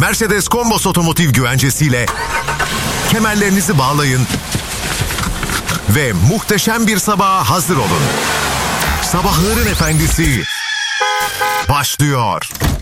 Mercedes Combos Otomotiv güvencesiyle kemerlerinizi bağlayın ve muhteşem bir sabaha hazır olun. Sabahların efendisi başlıyor.